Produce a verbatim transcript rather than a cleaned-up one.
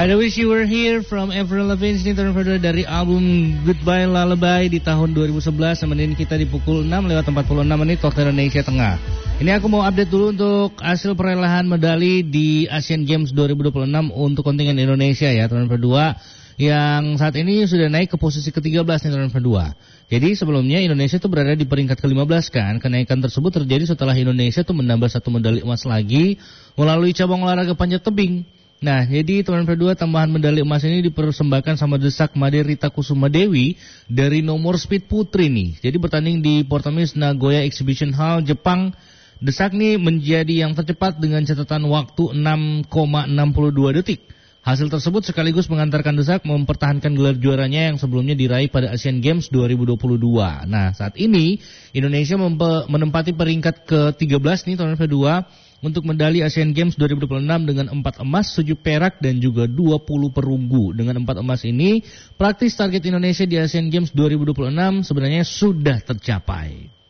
I Wish You Were Here from Avril Lavigne ini terus dari album Goodbye Lullaby di tahun dua ribu sebelas. Nemenin kita di pukul enam lewat empat puluh enam menit waktu Indonesia Tengah. Ini aku mau update dulu untuk hasil perolehan medali di Asian Games dua ribu dua puluh enam untuk kontingen Indonesia ya, tahun berdua yang saat ini sudah naik ke posisi ke tiga belas nih tahun berdua. Jadi sebelumnya Indonesia itu berada di peringkat ke lima belas kan. Kenaikan tersebut terjadi setelah Indonesia itu menambah satu medali emas lagi melalui cabang olahraga panjat tebing. Nah, jadi teman berdua tambahan medali emas ini dipersembahkan sama Desak Made Rita Kusuma Dewi dari nomor speed putri nih. Jadi bertanding di Portamis Nagoya Exhibition Hall, Jepang. Desak nih menjadi yang tercepat dengan catatan waktu enam koma enam dua detik. Hasil tersebut sekaligus mengantarkan Desak mempertahankan gelar juaranya yang sebelumnya diraih pada Asian Games dua ribu dua puluh dua. Nah, saat ini Indonesia mempe- menempati peringkat ke tiga belas nih tahun kedua untuk medali Asian Games dua ribu dua puluh enam dengan empat emas, tujuh perak dan juga dua puluh perunggu. Dengan empat emas ini, praktis target Indonesia di Asian Games dua ribu dua puluh enam sebenarnya sudah tercapai.